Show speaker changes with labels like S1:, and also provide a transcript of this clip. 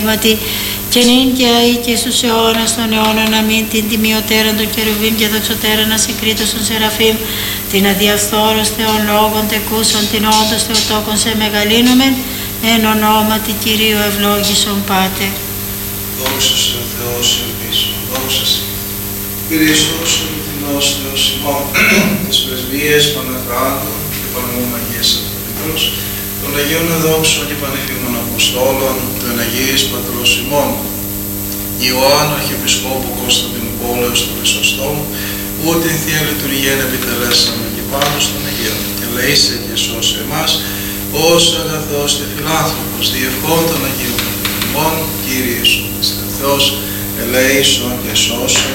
S1: Και νυν και αεί και στους αιώνας των αιώνων αμήν, την τιμιωτέραν των κερουβίμ και δοξωτέραν ασυγκρίτως των Σεραφείμ, την αδιαφθόρος Θεών λόγων τεκούσων, την όντως Θεοτόκον σε μεγαλύνομεν, εν ονόματι Κυρίου ευλόγησον Πάτερ.
S2: Δόξα σε ο Θεός ελπίσων, δόξα σε. Χριστός ο αληθινός Θεός ημών, τις πρεσβείες Παναχράντων και Παναμού Αγίας Αυτοπιτρός, των Αγίων Εδόξων και Πανεφήμων Αποστόλων, των Αγίης Πατρός ημών, Ιωάννου Αρχιεπισκόπου Κωνσταντινού Πόλεως του Χρυσοστόμου, που την Θεία Λειτουργία επιτελέσαμε και πάνω στον Αγίων, και λαΐσε και σώσε εμάς, ως αγαθός και φιλάνθρωπος, διευχών των Αγίων ημών, Κύριε Ιησού Χριστέ Θεός, ελέησον και σώσον.